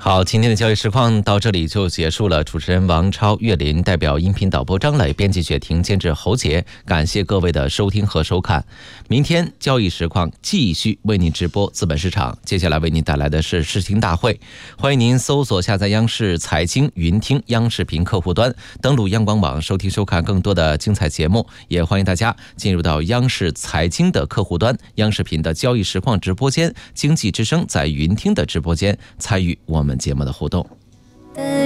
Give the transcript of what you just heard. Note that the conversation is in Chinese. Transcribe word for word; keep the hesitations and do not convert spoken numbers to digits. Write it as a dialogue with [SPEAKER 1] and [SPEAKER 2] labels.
[SPEAKER 1] 好，今天的交易实况到这里就结束了。主持人王超、岳林，代表音频导播张磊，编辑雪婷，监制侯杰，感谢各位的收听和收看。明天交易实况继续为您直播资本市场，接下来为您带来的是视听大会。欢迎您搜索下载央视财经云听央视频客户端，登录央广网收听收看更多的精彩节目。也欢迎大家进入到央视财经的客户端，央视频的交易实况直播间，经济之声在云听的直播间，参与我们节目的互动。